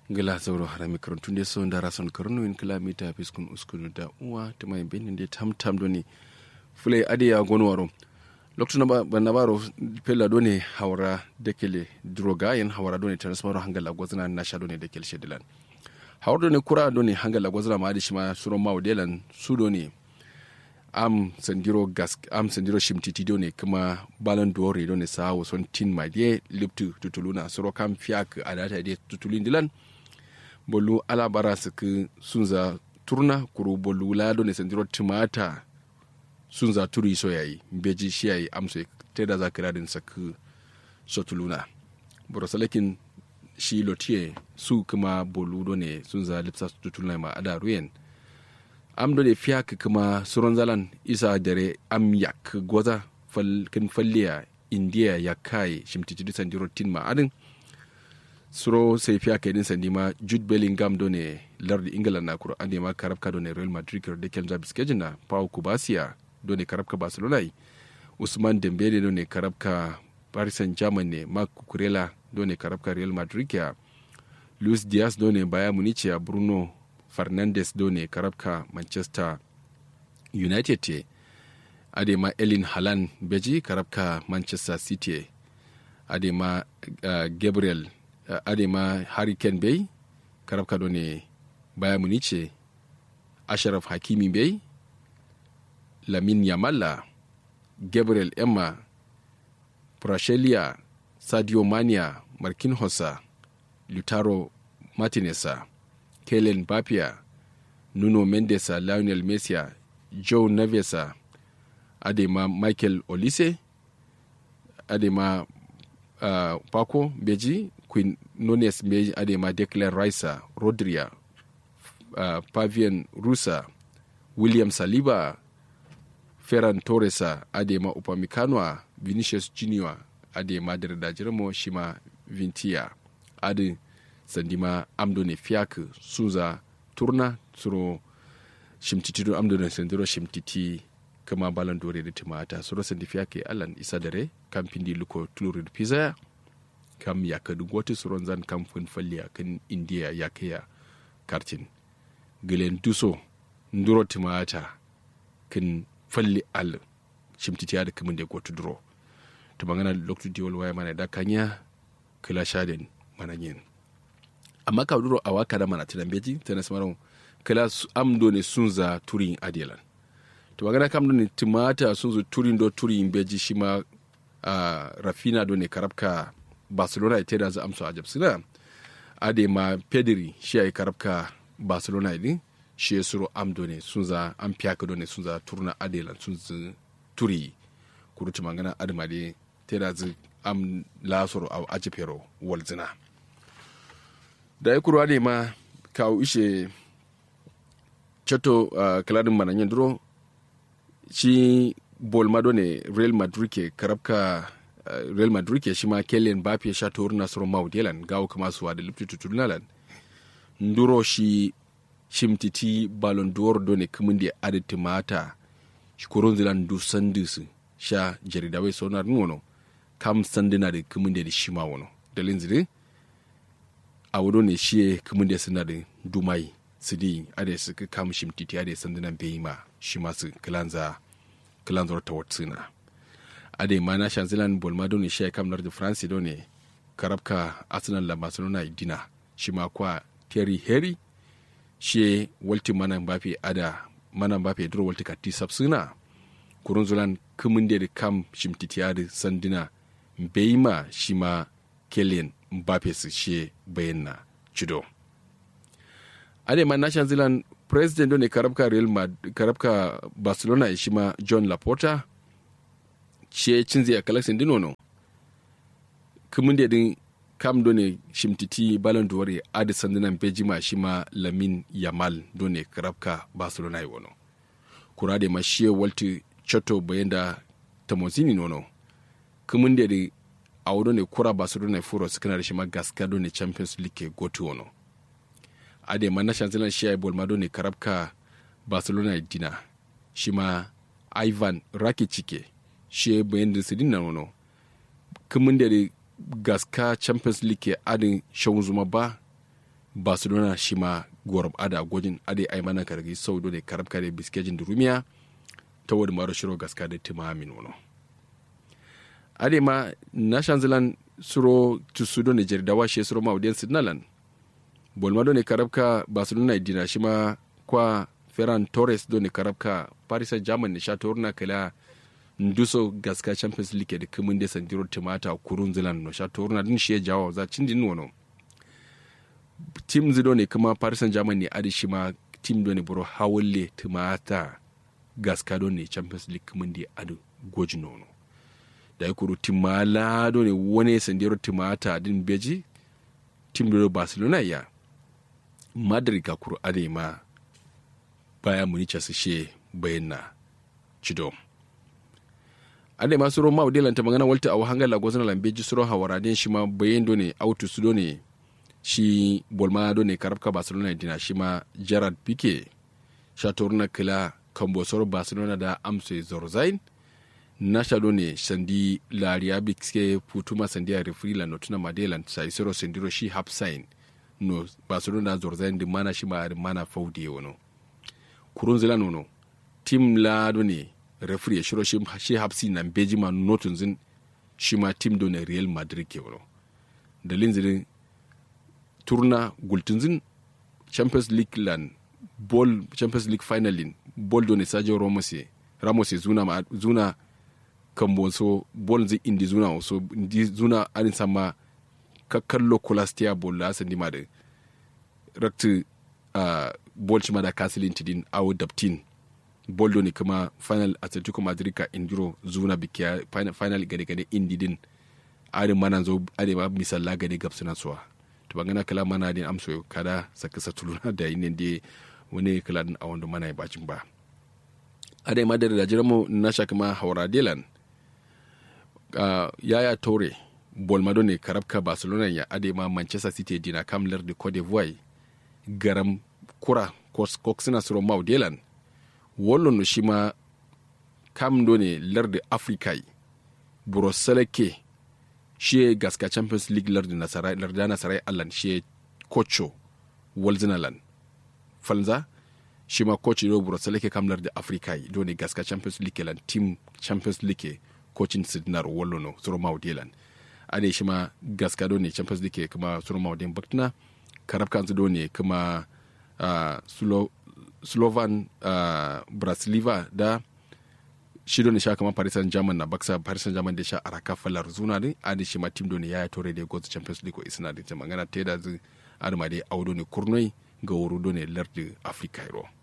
ngala zauro harami karantunde so ndara son karnu in kilomita fiskun uskunu da uwa tuma in benin de tam doni fule adiya gonwaro lokto na baro pella doni hawra dekele droga yen hawra doni transmaro hangala gozna na sha doni dekele shedilan hawra doni kura doni hangala gozna ma adi shima suro mawdelan su doni am sandiro shimtiti doni kuma balan dori doni sa wason tin ma de liptu tutuluna suro kam fiak adata de tutulin dilan bolu alabara suku sunza turna kuru bolu lado ne sandiro timata sunza turi so yayi beji shi yayi amso teda zakiradin saku sotuluna borosalakin shi lotie su kuma bolu do ne sunza lipsa tutuluna ma ada ruyen am do ne fiak kuma suron zalan isa dare am yak goza kin falliya india yakai shimtiti sandiro tin ma adin suro sai fiya kai din sandi ma Jude Bellingham do ne lardi England na kuro ande ma karabka do ne Real Madrid da Dejan Javis Kejina Pau Kubasia do ne karabka Barcelona Usman Dembele do ne karabka Paris Saint-Germain ne Marc Cucurella do ne karabka Real Madrid ya Luis Diaz do ne Bayern Munich ya Bruno Fernandes do ne karabka Manchester United te ade ma Erling Haaland beji karabka Manchester City ade ma Gabriel adema Hurricane Bay karabka do ne Bayern Munich Ashraf Hakimi Bay Lamine Yamal Gabriel Emma Prachelia Sadio Mane Marquinhos Lautaro Martinez Kylian Mbappe Nuno Mendes Lionel Messi Joe Neves adema Michael Olise adema Paco Beji Queen Nunes Meji adema Declan Rice Rodria Pavian Rusa William Saliba Ferran Torres adema Upamecano Vinicius Junior adema Derda Jeremo Shima Vintia adi sandima amdone fiak suza turna suro shimtiti amdone sandiro shimtiti kama balan dore da timata suro sandi fiake Alan Isa dare kampindi luko tulurid pizza kam yakadu gote suron zan kam fun falliya kan India yakaya kartin gilen duso nduro timata kan falli al shimtiti da kamun da gote duro to magana loktu diwol waya mana da kanya kila shaden mananyen amma ka duro awaka da mana tilambeji tanas maron kila amdo ne sunza turin adelan to magana kam do ne timata sunzu turin do turin beji shima Rafina do ne karabka Barcelona ita da za amsa ajab suna ade ma Pedri shi ya karabka Barcelona din shi ya suro amdo ne sunza an fiyaka do ne sunza turna adelan sunzu turi kurutu magana adamade ta da za am lasoro a ajifero walzina da ya kurwa ne ma kawo ishe chato kaladin mananyen duro shi bolmado ne Real Madrid ke karabka Real Madrid ke shi ma Kylian Mbappe ya sha toru Nasoro Maudelan gawo kuma suwa da lipti tutunalan nduro shi shimtiti Ballon d'Or do ne kumin da aditi mata shi koron zilan du sandis sha jaridawai sonar nuno kam sandina da kumin da shi ma wono dalin zire a wado ne shi kumin da suna da dumai su di ade su kam shimtiti ade sandinan bai ma shi masu kilanzar ta watsina ade ma na shanzilan bolmado ne shi kam lar de France do ne karabka Arsenal la Barcelona idina shi ma kwa Thierry Henry shi walti mana Mbappe duro walti kati sabsuna kurun zulan kumun de kam shimtitiya da sandina beima shi ma Kylian Mbappe su shi bayanna cido ade ma na shanzilan president do ne karabka Barcelona shi ma John Laporta ce cinzi a kalaksin dinono kumin da din kam do ne shimtiti Ballon d'Or adi sandinan bejima shi ma Lamine Yamal do ne karabka Barcelona wono kura da ma shi walti chato bayan da tamozini nono kumin da din a wado ne kura Barcelona furo suka da shi ma gaska do ne Champions League goto wono ade ma na shanzilan shi bol ma do ne karabka Barcelona dina shi ma Ivan Rakitic shi bayan da sidin na wono kumin da gaska Champions League adin shawun zuma ba barcelona shi ma gorob ada gojin ade ai mana kargi sau do ne karabka da biskejin da rumiya ta wadda maro shiro gaska da timamin wano ade ma national zealand suro tusudo ne jirdawa shi suro ma audience nalan bolma do ne karabka barcelona dina shi ma kwa ferran torres do ne karabka paris saint-germain ne sha torna kala nduso gaska champions league da kumin da sandiro timata kurun zealand no sha torna din shi jawo za cin din wono team zido ne kuma paris saint-germain ne adi shi ma team do ne boro hawalle timata gaska do ne champions league kumin da adu gojino no da ya kuru timala do ne wani sandiro timata din beji team do barcelona ya madrid ka kuru ade ma baya munich su she bayyana cidom ade ma suro ma udelan ta magana walta aw hangala gozana lambeji suro hawaradin shi ma bayendo ne auto su do ne shi bolma do ne karabka barcelona dina shi ma gerard pique shatorna kila kambo soro barcelona da amse zorzain na shado ne sandi laria bixke putuma sandi a referee la notuna madelan sai soro sendiro shi hapsign no barcelona zorzain di mana shi ma mana faudi wono kurun zelano no team la do ne referee ya shiro shi hapsi na beji ma notun zin shi ma team do ne real madrid ke wono dalin zirin turna gultunzin champions league lan ball champions league finalin ball do ne Sergio Ramos zuna kambo so ball zi indi zuna so indi zuna arin sama kakkallo kolastia ball la sandi ma da rakti ball shi ma da kasilin tidin awu daptin ball do ne kuma final Atletico Madrid ka indiro zuna bikiya final gade indi din arin mana zo arin ma misalla gade gapsuna suwa to bangana kala mana din amso kada saka satuluna da yin da wani kala din a wanda mana ya bacin ba adai ma da jiramo na shaka ma haura delan yaya tore bolmado ne karabka barcelona ya adai ma manchester city dina kamlar de cote d'ivoire garam kura koksina suro mau delan wallon shi ma kamdo ne lardi africa broseleke shi gaska champions league lardana sarai allan shi kocho walzinalan falza shi ma coach do broseleke kam lardi africa do ne gaska champions league lan team champions league coaching sidnar wallono suro maudelan ade shi ma gaska do ne champions league kuma suro mauden bakna karabkan do ne kuma slovan brasiliva da shi do ne sha kama Paris Saint-Germain na baksa Paris Saint-Germain da sha araka falar zuna ne adi shi ma team do ne ya tore da gold champions league ko isna da magana teda zu adama dai audo ne kurnoi ga wuro do ne lardi africa ro